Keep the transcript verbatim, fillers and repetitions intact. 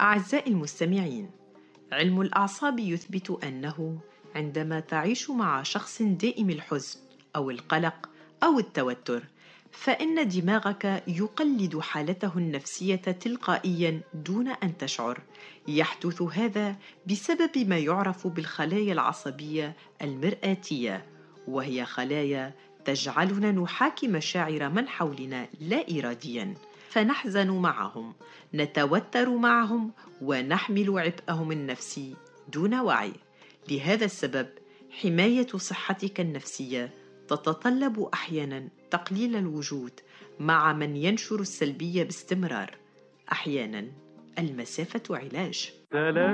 أعزائي المستمعين، علم الأعصاب يثبت أنه عندما تعيش مع شخص دائم الحزن أو القلق أو التوتر، فإن دماغك يقلد حالته النفسية تلقائيا دون أن تشعر. يحدث هذا بسبب ما يعرف بالخلايا العصبية المرآتية، وهي خلايا تجعلنا نحاكي مشاعر من حولنا لا إراديا، فنحزن معهم، نتوتر معهم، ونحمل عبئهم النفسي دون وعي. لهذا السبب حماية صحتك النفسية تتطلب أحيانا تقليل الوجود مع من ينشر السلبية باستمرار. أحيانا المسافة علاج.